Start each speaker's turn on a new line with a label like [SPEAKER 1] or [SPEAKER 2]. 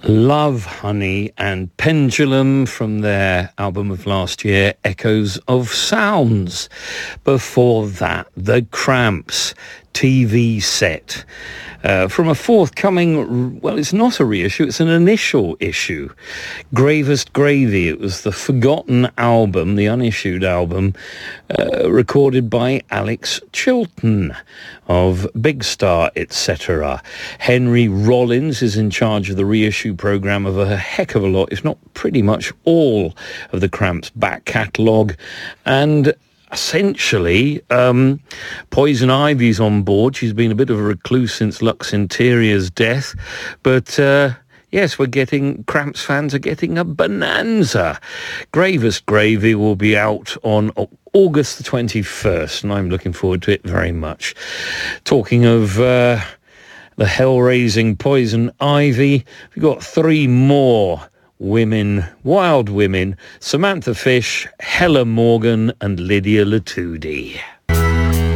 [SPEAKER 1] Love, Honey and Pendulum from their album of last year, Echoes of Sounds. Before that, The Cramps, TV Set. From a forthcoming, well, it's not a reissue, it's an initial issue. Gravest Gravy, it was the forgotten album, the unissued album, recorded by Alex Chilton of Big Star, etc. Henry Rollins is in charge of the reissue program of a heck of a lot, if not pretty much all of the Cramps back catalogue. And essentially, Poison Ivy's on board. She's been a bit of a recluse since Lux Interior's death. But yes, Cramps fans are getting a bonanza. Gravest Gravy will be out on August the 21st, and I'm looking forward to it very much. Talking of the hell-raising Poison Ivy, we've got three more women, wild women: Samantha Fish, Hella Morgan and Lydia Latudi.